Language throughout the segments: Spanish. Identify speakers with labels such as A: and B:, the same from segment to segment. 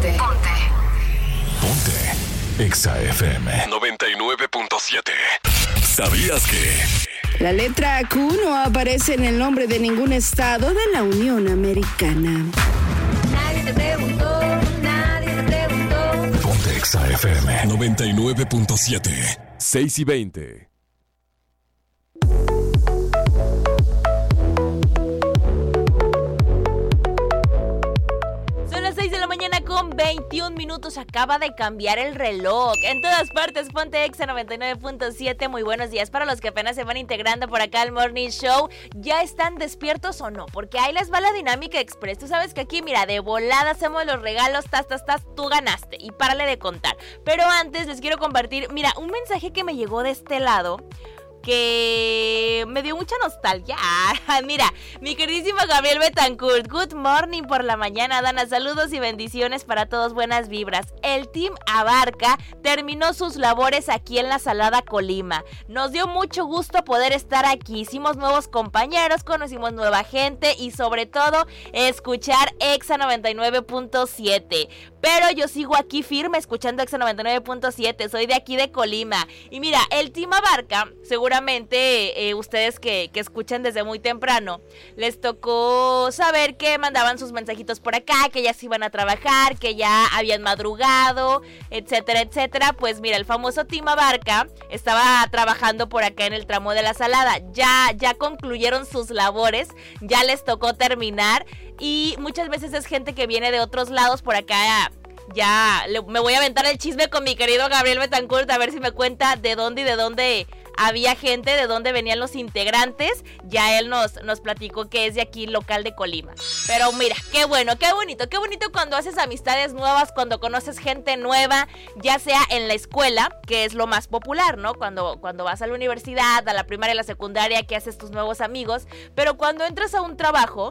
A: Exa FM 99.7. ¿Sabías que
B: la letra Q no aparece en el nombre de ningún estado de la Unión Americana?
C: Nadie te preguntó, nadie te preguntó.
A: Ponte Exa FM 99.7. 6:20.
D: Son las 6 de la mañana con 21 minutos. Acaba de cambiar el reloj. En todas partes, ponte Exa 99.7. Muy buenos días para los que apenas se van integrando por acá al Morning Show. ¿Ya están despiertos o no? Porque ahí les va la dinámica express. Tú sabes que aquí, mira, de volada hacemos los regalos. Tú ganaste. Y párale de contar. Pero antes les quiero compartir, mira, un mensaje que me llegó de este lado, que me dio mucha nostalgia. Mira, mi queridísimo Gabriel Betancourt. Good morning por la mañana, Dana. Saludos y bendiciones para todos, buenas vibras. El Team Abarca terminó sus labores aquí en la Salada Colima. Nos dio mucho gusto poder estar aquí. Hicimos nuevos compañeros, conocimos nueva gente y sobre todo escuchar Exa 99.7. Pero yo sigo aquí firme escuchando Exa 99.7. Soy de aquí de Colima. Y mira, el Team Abarca, seguramente ustedes que escuchan desde muy temprano, les tocó saber que mandaban sus mensajitos por acá, que ya se iban a trabajar, que ya habían madrugado, etcétera, etcétera. Pues mira, el famoso Team Abarca estaba trabajando por acá en el tramo de la Salada. Ya concluyeron sus labores, ya les tocó terminar. Y muchas veces es gente que viene de otros lados por acá. Me voy a aventar el chisme con mi querido Gabriel Betancourt, a ver si me cuenta de dónde había gente, de dónde venían los integrantes. Ya él nos platicó que es de aquí, local de Colima. Pero mira, qué bueno, qué bonito cuando haces amistades nuevas, cuando conoces gente nueva, ya sea en la escuela, que es lo más popular, ¿no? Cuando vas a la universidad, a la primaria, a la secundaria, que haces tus nuevos amigos. Pero cuando entras a un trabajo,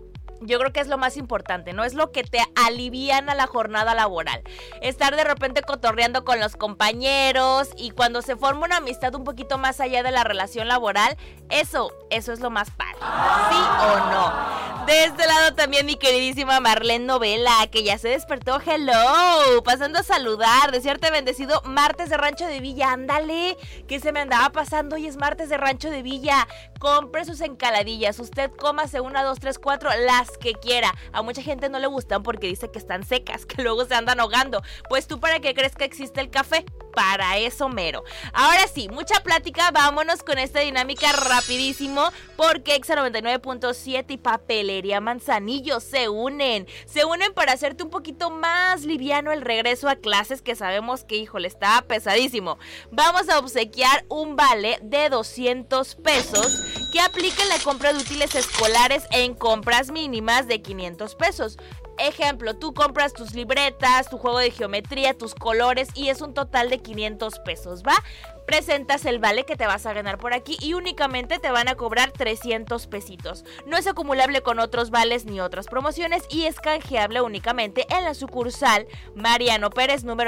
D: yo creo que es lo más importante, ¿no? Es lo que te aliviana la jornada laboral. Estar de repente cotorreando con los compañeros y cuando se forma una amistad un poquito más allá de la relación laboral, eso es lo más padre. ¿Sí o no? De este lado también mi queridísima Marlene Novela, que ya se despertó. Hello, pasando a saludar, desearte bendecido martes de Rancho de Villa. Ándale, que se me andaba pasando, hoy es martes de Rancho de Villa. Compre sus encaladillas, usted cómase 1, 2, 3, 4, las que quiera. A mucha gente no le gustan porque dice que están secas, que luego se andan ahogando. Pues tú, ¿para qué crees que existe el café? Para eso mero. Ahora sí, mucha plática, vámonos con esta dinámica rapidísimo, porque Exa 99.7 y Papelería Manzanillo se unen para hacerte un poquito más liviano el regreso a clases, que sabemos que, híjole, está pesadísimo. Vamos a obsequiar un vale de 200 pesos que aplica en la compra de útiles escolares en compras mínimas de 500 pesos. Ejemplo, tú compras tus libretas, tu juego de geometría, tus colores y es un total de 500 pesos, ¿va? Presentas el vale que te vas a ganar por aquí y únicamente te van a cobrar 300 pesitos. No es acumulable con otros vales ni otras promociones y es canjeable únicamente en la sucursal Mariano Pérez número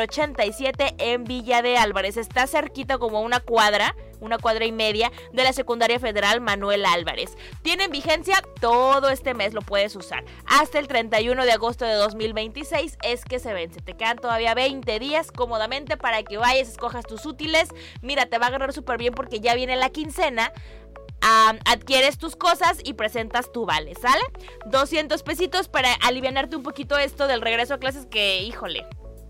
D: 87 en Villa de Álvarez. Está cerquita, como una cuadra y media de la Secundaria Federal Manuel Álvarez. Tienen vigencia todo este mes, lo puedes usar. Hasta el 31 de agosto de 2026 es que se vence. Te quedan todavía 20 días cómodamente para que vayas, escojas tus útiles. Mira, te va a agarrar súper bien porque ya viene la quincena. Adquieres tus cosas y presentas tu vale, ¿sale? 200 pesitos para alivianarte un poquito esto del regreso a clases que, híjole,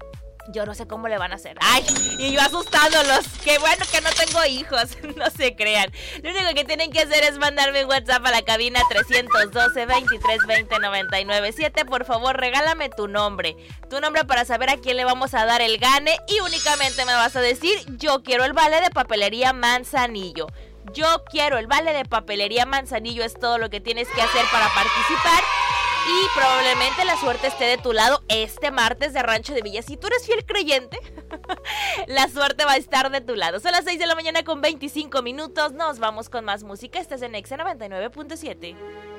D: yo no sé cómo le van a hacer. Ay, y yo asustándolos. Qué bueno que no tengo hijos. No se crean. Lo único que tienen que hacer es mandarme un WhatsApp a la cabina 312-2320-997. Por favor, regálame tu nombre. Tu nombre para saber a quién le vamos a dar el gane. Y únicamente me vas a decir: yo quiero el vale de Papelería Manzanillo. Yo quiero el vale de Papelería Manzanillo. Es todo lo que tienes que hacer para participar. Y probablemente la suerte esté de tu lado este martes de Rancho de Villa. Si tú eres fiel creyente, la suerte va a estar de tu lado. Son las 6 de la mañana con 25 minutos. Nos vamos con más música. Estás en Exa 99.7.